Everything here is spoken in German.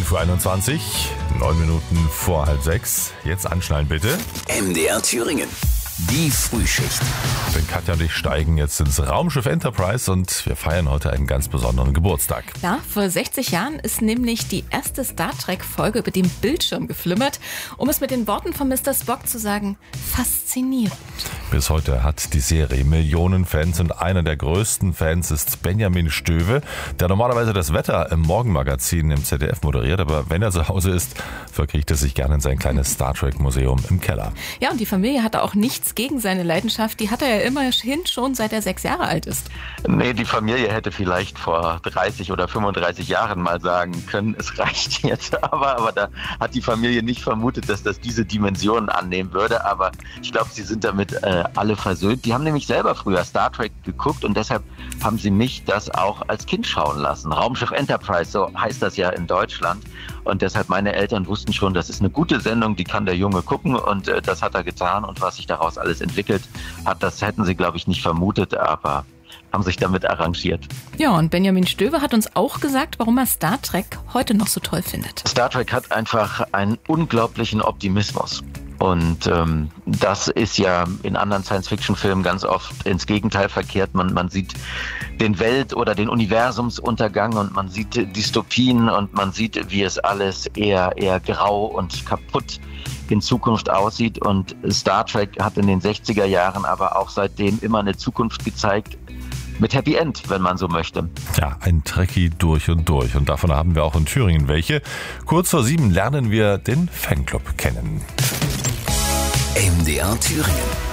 11.21 Uhr, 9 Minuten vor halb 6. Jetzt anschnallen bitte. MDR Thüringen. Die Frühschicht. Denn Katja und ich steigen jetzt ins Raumschiff Enterprise und wir feiern heute einen ganz besonderen Geburtstag. Ja, vor 60 Jahren ist nämlich die erste Star Trek-Folge über den Bildschirm geflimmert, um es mit den Worten von Mr. Spock zu sagen, faszinierend. Bis heute hat die Serie Millionen Fans und einer der größten Fans ist Benjamin Stöwe, der normalerweise das Wetter im Morgenmagazin im ZDF moderiert, aber wenn er zu Hause ist, verkriecht er sich gerne in sein kleines Star Trek-Museum im Keller. Ja, und die Familie hatte auch nichts gegen seine Leidenschaft, die hat er ja immerhin schon seit er 6 Jahre alt ist. Nee, die Familie hätte vielleicht vor 30 oder 35 Jahren mal sagen können, es reicht jetzt. Aber da hat die Familie nicht vermutet, dass das diese Dimensionen annehmen würde. Aber ich glaube, sie sind damit alle versöhnt. Die haben nämlich selber früher Star Trek geguckt und deshalb haben sie mich das auch als Kind schauen lassen. Raumschiff Enterprise, so heißt das ja in Deutschland. Und deshalb meine Eltern wussten schon, das ist eine gute Sendung, die kann der Junge gucken und das hat er getan. Und was sich daraus alles entwickelt hat, das hätten sie, glaube ich, nicht vermutet, aber haben sich damit arrangiert. Ja, und Benjamin Stöwe hat uns auch gesagt, warum er Star Trek heute noch so toll findet. Star Trek hat einfach einen unglaublichen Optimismus. Und das ist ja in anderen Science-Fiction-Filmen ganz oft ins Gegenteil verkehrt. Man sieht den Welt- oder den Universumsuntergang und man sieht Dystopien und man sieht, wie es alles eher grau und kaputt in Zukunft aussieht. Und Star Trek hat in den 60er Jahren aber auch seitdem immer eine Zukunft gezeigt, mit Happy End, wenn man so möchte. Ja, ein Trekkie durch und durch. Und davon haben wir auch in Thüringen welche. Kurz vor 7 lernen wir den Fanclub kennen. MDR Thüringen.